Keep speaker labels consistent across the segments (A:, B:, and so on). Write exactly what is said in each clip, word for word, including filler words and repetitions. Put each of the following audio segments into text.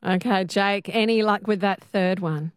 A: Okay, Jake, any luck with that third one?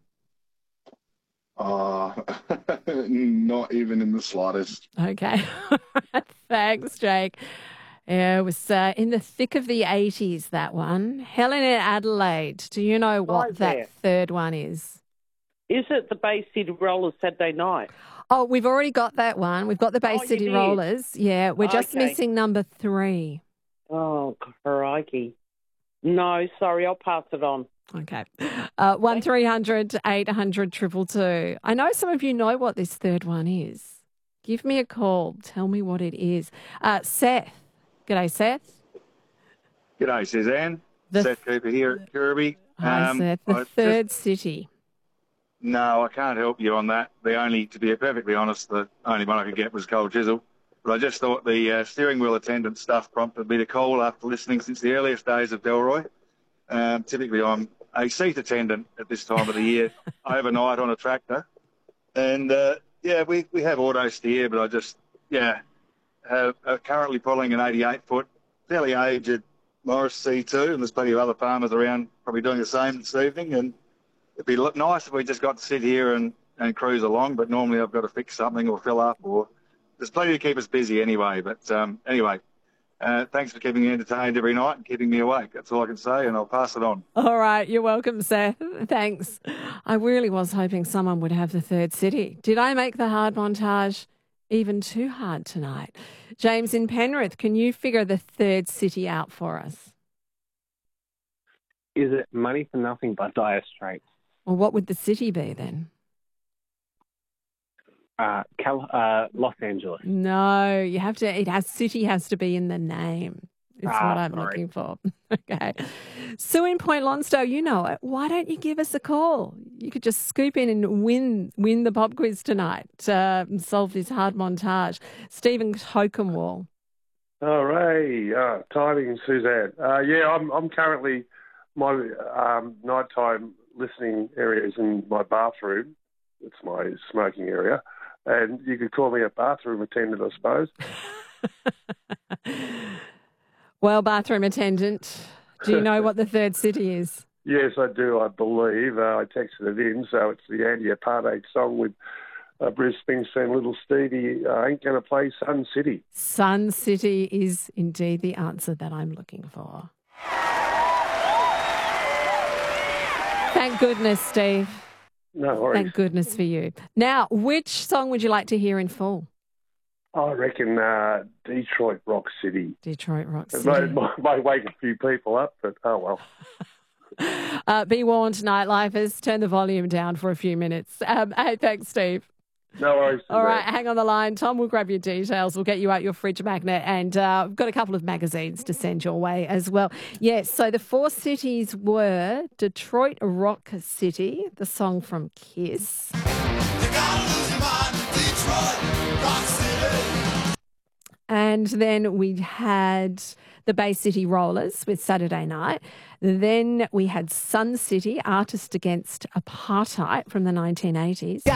B: Uh, not even in the slightest.
A: Okay. Thanks, Jake. Yeah, it was uh, in the thick of the eighties, that one. Helen in Adelaide, do you know
C: Hi
A: what that
C: there.
A: third one is?
C: Is it the Bay City Rollers Saturday night?
A: Oh, we've already got that one. We've got the Bay
C: Oh, you
A: City
C: did?
A: Rollers. Yeah, we're just
C: Okay.
A: missing number three.
C: Oh, crikey. No, sorry, I'll pass it on.
A: Okay. Uh, one three hundred eight hundred two two two. I know some of you know what this third one is. Give me a call. Tell me what it is. Uh, Seth. G'day, Seth.
D: G'day, Suzanne.
A: The
D: Seth Cooper here at Kirby.
A: Hi,
D: Um,
A: Seth. The
D: I
A: third
D: just,
A: city.
D: no, I can't help you on that. The only, to be perfectly honest, the only one I could get was Cold Chisel. But I just thought the uh, steering wheel attendant stuff prompted me to call after listening since the earliest days of Delroy. Um, typically, I'm a seat attendant at this time of the year, overnight on a tractor. And, uh, yeah, we, we have auto steer, but I just, yeah, have, are currently pulling an eighty-eight foot, fairly aged Morris C two, and there's plenty of other farmers around probably doing the same this evening. And it'd be look nice if we just got to sit here and, and cruise along, but normally I've got to fix something or fill up, or there's plenty to keep us busy anyway. But um, anyway, uh, thanks for keeping me entertained every night and keeping me awake. That's all I can say, and I'll pass it on.
A: All right. You're welcome, Seth. Thanks. I really was hoping someone would have the third city. Did I make the hard montage even too hard tonight? James in Penrith, can you figure the third city out for us?
E: Is it Money for Nothing by Dire Straits?
A: Well, what would the city be then?
E: Uh, Cal- uh, Los Angeles.
A: No, you have to, it has, city has to be in the name. It's
E: Ah,
A: what I'm
E: sorry.
A: looking for. Okay. Sue in Point Lonsdale, you know it. Why don't you give us a call? You could just scoop in and win win the pop quiz tonight uh, and solve this hard montage. Stephen Tokenwall.
F: Oh, Ray, uh, timing, Suzanne. Uh, yeah, I'm I'm currently, my um, nighttime listening area is in my bathroom. It's my smoking area. And you could call me a bathroom attendant, I suppose.
A: Well, bathroom attendant, do you know what the third city is?
F: Yes, I do, I believe. Uh, I texted it in, so it's the Andy Apartheid song with uh, Bruce Springsteen, Little Stevie. I ain't going to play Sun City.
A: Sun City is indeed the answer that I'm looking for. Thank goodness, Steve.
F: No worries.
A: Thank goodness for you. Now, which song would you like to hear in full?
F: I reckon uh, Detroit Rock City.
A: Detroit Rock
F: It
A: City.
F: might, might, might wake a few people up, but oh well.
A: Uh, be warned, nightlifers, turn the volume down for a few minutes. Um, hey, thanks, Steve.
F: No worries.
A: All right, hang on the line. Tom will grab your details. We'll get you out your fridge magnet, and uh, we've got a couple of magazines to send your way as well. Yes, so the four cities were Detroit Rock City, the song from Kiss. And then we had the Bay City Rollers with Saturday Night. Then we had Sun City, Artist Against Apartheid from the nineteen eighties.